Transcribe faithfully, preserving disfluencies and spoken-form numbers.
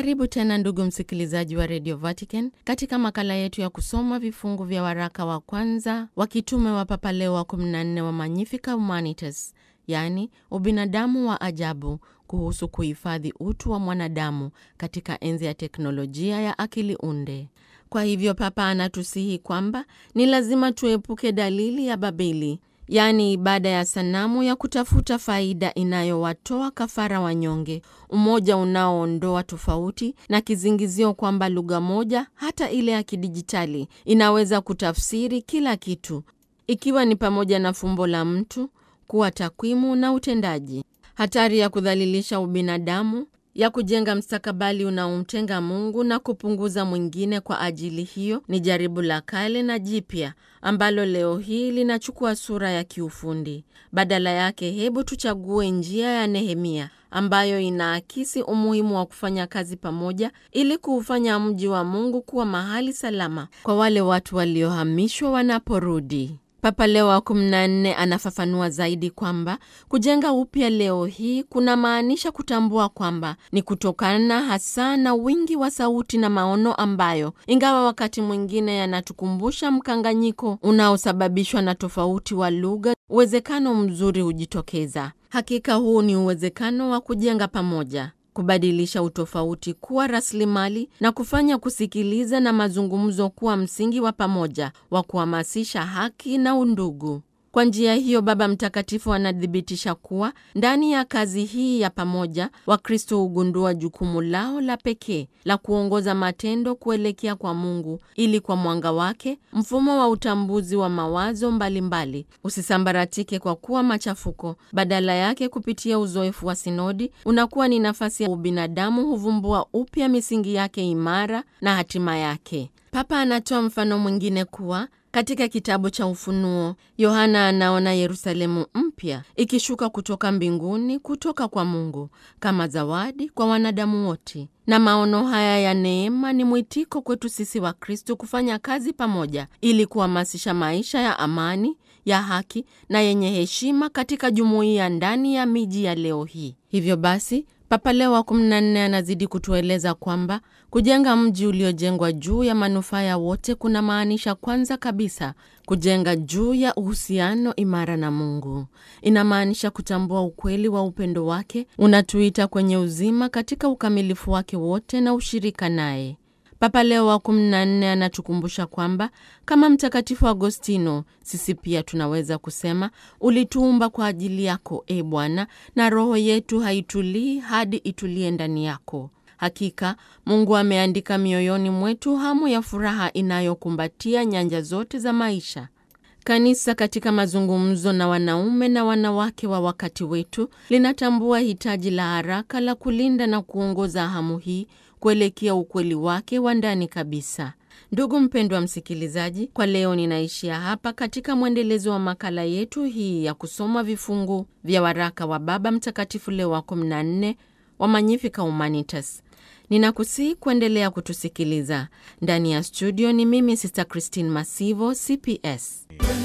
Karibu tena ndugu msikilizaji wa Radio Vatican katika makala yetu ya kusoma vifungu vya waraka wa kwanza wa kitume wa Papa Leo wa kumi na nne wa Magnificat Humanitas, yani ubinadamu wa ajabu, kuhusu kuhifadhi utu wa mwanadamu katika enzi ya teknolojia ya akili unde. Kwa hivyo Papa anatusihi kwamba ni lazima tuepuke dalili ya Babeli, yani ibada ya sanamu ya kutafuta faida inayowatoa kafara wanyonge, umoja unaoondoa tofauti na kizingizio kwamba lugha moja, hata ile ya kidijitali, inaweza kutafsiri kila kitu, ikiwa ni pamoja na fumbo la mtu, kuwa takwimu na utendaji. Hatari ya kudhalilisha ubinadamu, ya kujenga mstakabali unaomtenga Mungu na kupunguza mwingine kwa ajili hiyo, ni jaribu la kale na jipya ambalo leo hii linachukua sura ya kiufundi. Badala yake, hebu tuchague njia ya Nehemia ambayo inaakisi umuhimu wa kufanya kazi pamoja ili kuufanya mji wa Mungu kuwa mahali salama kwa wale watu waliohamishwa wanaporudi. Papa Leo wa kumi na nne anafafanua zaidi kwamba kujenga upya leo hii kuna maanisha kutambua kwamba ni kutokana hasa na wingi wa sauti na maono ambayo, ingawa wakati mwingine yanatukumbusha mkanganyiko unaosababishwa na tofauti wa lugha, uwezekano mzuri hujitokeza. Hakika huu ni uwezekano wa kujenga pamoja, kubadilisha utofauti kuwa rasilimali na kufanya kusikiliza na mazungumzo kuwa msingi wa pamoja wa kuhamasisha haki na undugu. Kwa njia hiyo, Baba Mtakatifu anadhibitisha kuwa ndani ya kazi hii ya pamoja, Wakristo hugundua jukumu lao la pekee la kuongoza matendo kuelekea kwa Mungu, ili kwa mwanga wake mfumo wa utambuzi wa mawazo mbalimbali usisambaratike kwa kuwa machafuko. Badala yake, kupitia uzoefu wa sinodi, unakuwa ni nafasi ya ubinadamu huvumbua upya misingi yake imara na hatima yake. Papa anatoa mfano mwingine kuwa katika kitabu cha Ufunuo, Yohana anaona Yerusalemu mpya ikishuka kutoka mbinguni kutoka kwa Mungu kama zawadi kwa wanadamu wote. Na maono haya ya neema ni mwitiko kwetu sisi wa Kristo kufanya kazi pamoja ili kuhamasisha maisha ya amani, ya haki na yenye heshima katika jumuiya ndani ya miji ya leo hii. Hivyo basi, Papa Leo wa kumi na nne anazidi kutueleza kwamba kujenga mji uliojengwa juu ya manufaa ya wote kuna maanisha kwanza kabisa kujenga juu ya uhusiano imara na Mungu. Inamaanisha kutambua ukweli wa upendo wake unatuita kwenye uzima katika ukamilifu wake wote na ushirika naye. Papa Leo wa kumi na nne anatukumbusha kwamba kama Mtakatifu Agostino, sisi pia tunaweza kusema, ulituumba kwa ajili yako, e Bwana, na roho yetu haitulii hadi itulie ndani yako. Hakika, Mungu ameandika mioyoni mwetu hamu ya furaha inayokumbatia nyanja zote za maisha. Kanisa katika mazungumzo na wanaume na wanawake wa wakati wetu linatambua hitaji la haraka la kulinda na kuongoza hamu hii kuelekea ukweli wake wa ndani kabisa. Ndugu mpendwa msikilizaji, kwa leo ninaishia hapa katika mwendelezo wa makala yetu hii ya kusoma vifungu vya waraka wa Baba Mtakatifu Leo wa kumi na nne wa Magnificat Humanitas. Ninakusihi kuendelea kutusikiliza. Ndani ya studio ni mimi Sister Christine Masivo, C P S.